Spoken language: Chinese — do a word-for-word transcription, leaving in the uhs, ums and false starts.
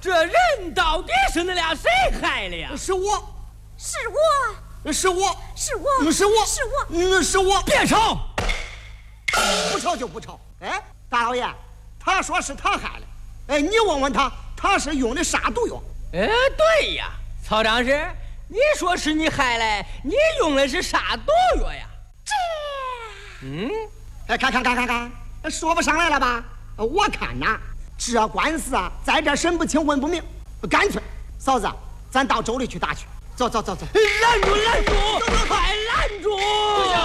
这人到底是恁俩谁害的呀？ 是我， 是我， 是我， 是我， 是我， 是我， 嗯，是我。 别吵， 不吵就不吵。哎，大老爷，他说是他害的。哎，你问问他，他是用的啥毒药？ 哎，对呀，曹长史，你说是你害的，你用的是啥毒药呀？ 这， 嗯， 哎，看看看看看，说不上来了吧？我看呐，这官司啊，在这审不清问不明，干脆，嫂子，咱到州里去打去。走走走走， 拦住拦住，快拦住！